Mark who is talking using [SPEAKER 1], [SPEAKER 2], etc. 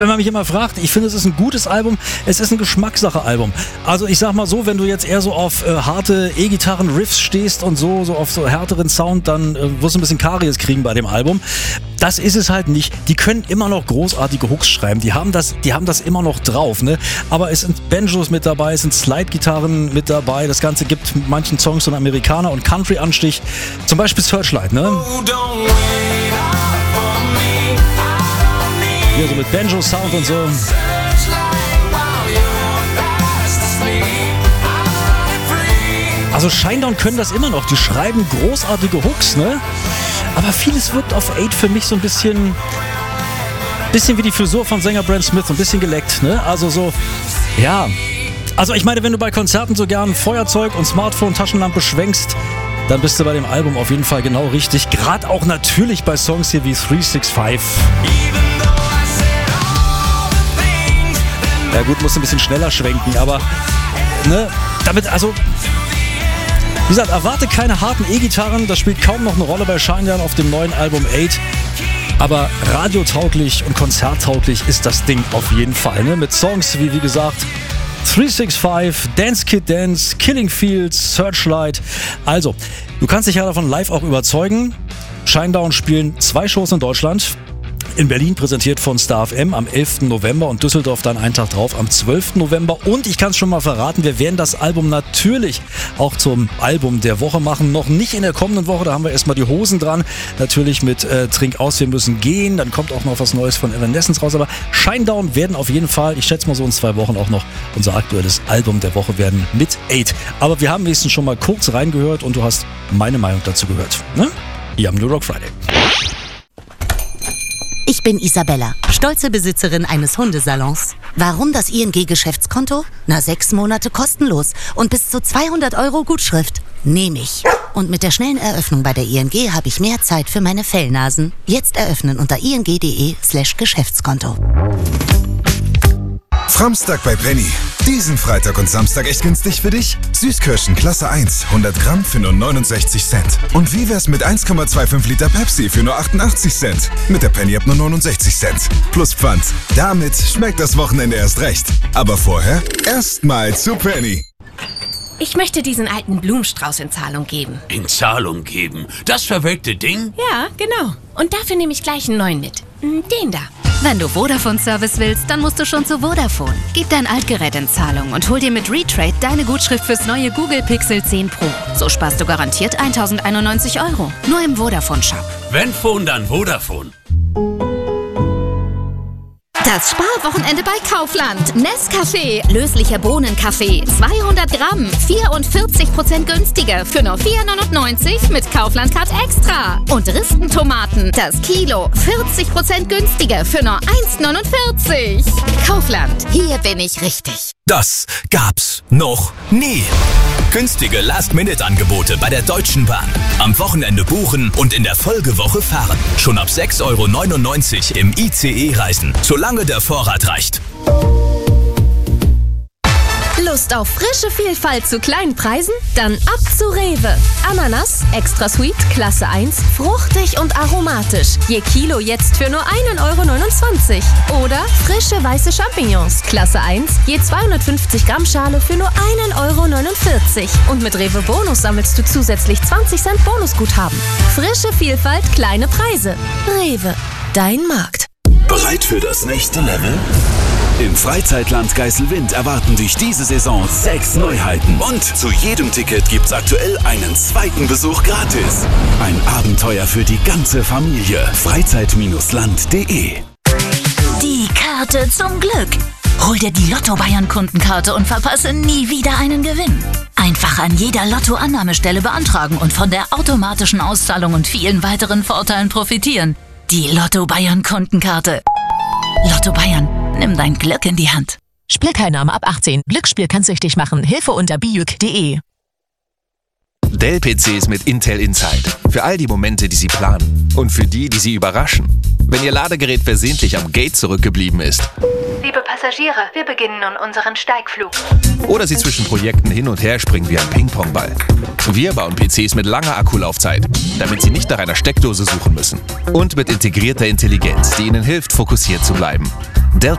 [SPEAKER 1] Wenn man mich immer fragt, ich finde, es ist ein gutes Album, es ist ein Geschmackssache-Album. Also ich sag mal so, wenn du jetzt eher so auf harte E-Gitarren-Riffs stehst und so auf so härteren Sound, dann wirst du ein bisschen Karies kriegen bei dem Album. Das ist es halt nicht. Die können immer noch großartige Hooks schreiben, die haben das immer noch drauf, ne? Aber es sind Banjos mit dabei, es sind Slide-Gitarren mit dabei, das Ganze gibt in manchen Songs so einen Amerikaner- und Country-Anstich, zum Beispiel Searchlight, ne? Hier so mit Banjo-Sound und so. Also Shinedown können das immer noch. Die schreiben großartige Hooks, ne? Aber vieles wirkt auf 8 für mich so ein bisschen wie die Frisur von Sänger Brent Smith, so ein bisschen geleckt, ne? Also so, ja. Also ich meine, wenn du bei Konzerten so gern Feuerzeug und Smartphone, Taschenlampe schwenkst, dann bist du bei dem Album auf jeden Fall genau richtig. Gerade auch natürlich bei Songs hier wie 365. Ja gut, musst ein bisschen schneller schwenken, aber ne, damit, also wie gesagt, erwarte keine harten E-Gitarren, das spielt kaum noch eine Rolle bei Shinedown auf dem neuen Album 8, aber radiotauglich und konzerttauglich ist das Ding auf jeden Fall, ne? Mit Songs wie gesagt 365, Dance Kid Dance, Killing Fields, Searchlight. Also, du kannst dich ja davon live auch überzeugen. Shinedown spielen 2 Shows in Deutschland. In Berlin präsentiert von Star FM am 11. November und Düsseldorf dann einen Tag drauf am 12. November. Und ich kann es schon mal verraten, wir werden das Album natürlich auch zum Album der Woche machen. Noch nicht in der kommenden Woche, da haben wir erstmal die Hosen dran. Natürlich mit Trink aus, wir müssen gehen. Dann kommt auch noch was Neues von Evanescence raus. Aber Shinedown werden auf jeden Fall, ich schätze mal so in 2 Wochen auch noch unser aktuelles Album der Woche werden mit 8. Aber wir haben wenigstens schon mal kurz reingehört und du hast meine Meinung dazu gehört. Ne? Hier am New Rock Friday.
[SPEAKER 2] Ich bin Isabella, stolze Besitzerin eines Hundesalons. Warum das ING-Geschäftskonto? 6 Monate kostenlos und bis zu 200 € Gutschrift. Nehme ich. Und mit der schnellen Eröffnung bei der ING habe ich mehr Zeit für meine Fellnasen. Jetzt eröffnen unter ing.de/Geschäftskonto.
[SPEAKER 3] Framstag bei Penny. Diesen Freitag und Samstag echt günstig für dich? Süßkirschen Klasse 1, 100 Gramm für nur 69 Cent. Und wie wär's mit 1,25 Liter Pepsi für nur 88 Cent? Mit der Penny ab nur 69 Cent. Plus Pfand. Damit schmeckt das Wochenende erst recht. Aber vorher erstmal zu Penny.
[SPEAKER 4] Ich möchte diesen alten Blumenstrauß in Zahlung geben.
[SPEAKER 5] In Zahlung geben? Das verwelkte Ding?
[SPEAKER 4] Ja, genau. Und dafür nehme ich gleich einen neuen mit. Den da.
[SPEAKER 6] Wenn du Vodafone-Service willst, dann musst du schon zu Vodafone. Gib dein Altgerät in Zahlung und hol dir mit Retrade deine Gutschrift fürs neue Google Pixel 10 Pro. So sparst du garantiert 1.091 €. Nur im Vodafone-Shop.
[SPEAKER 5] Wenn Phone, dann Vodafone.
[SPEAKER 6] Das Sparwochenende bei Kaufland. Nescafé, löslicher Bohnenkaffee, 200 Gramm, 44% günstiger für nur 4,99 € mit Kaufland Card Extra. Und Ristentomaten, das Kilo, 40% günstiger für nur 1,49 €. Kaufland, hier bin ich richtig.
[SPEAKER 7] Das gab's noch nie. Günstige Last-Minute-Angebote bei der Deutschen Bahn. Am Wochenende buchen und in der Folgewoche fahren. Schon ab 6,99 € im ICE reisen, solange der Vorrat reicht.
[SPEAKER 8] Lust auf frische Vielfalt zu kleinen Preisen? Dann ab zu Rewe. Ananas, extra sweet, Klasse 1, fruchtig und aromatisch. Je Kilo jetzt für nur 1,29 € Oder frische weiße Champignons, Klasse 1, je 250 Gramm Schale für nur 1,49 € Und mit Rewe Bonus sammelst du zusätzlich 20 Cent Bonusguthaben. Frische Vielfalt, kleine Preise. Rewe, dein Markt.
[SPEAKER 9] Bereit für das nächste Level? Im Freizeitland Geiselwind erwarten dich diese Saison 6 Neuheiten. Und zu jedem Ticket gibt's aktuell einen zweiten Besuch gratis. Ein Abenteuer für die ganze Familie. Freizeit-land.de.
[SPEAKER 10] Die Karte zum Glück. Hol dir die Lotto Bayern Kundenkarte und verpasse nie wieder einen Gewinn. Einfach an jeder Lotto-Annahmestelle beantragen und von der automatischen Auszahlung und vielen weiteren Vorteilen profitieren. Die Lotto Bayern Kundenkarte. Lotto Bayern, nimm dein Glück in die Hand.
[SPEAKER 11] Spielteilnahme ab 18. Glücksspiel kann süchtig machen. Hilfe unter biuk.de.
[SPEAKER 12] Dell-PCs mit Intel Inside. Für all die Momente, die Sie planen. Und für die, die Sie überraschen. Wenn Ihr Ladegerät versehentlich am Gate zurückgeblieben ist.
[SPEAKER 13] Liebe Passagiere, wir beginnen nun unseren Steigflug.
[SPEAKER 12] Oder Sie zwischen Projekten hin und her springen wie ein Ping-Pong-Ball. Wir bauen PCs mit langer Akkulaufzeit, damit Sie nicht nach einer Steckdose suchen müssen. Und mit integrierter Intelligenz, die Ihnen hilft, fokussiert zu bleiben. Dell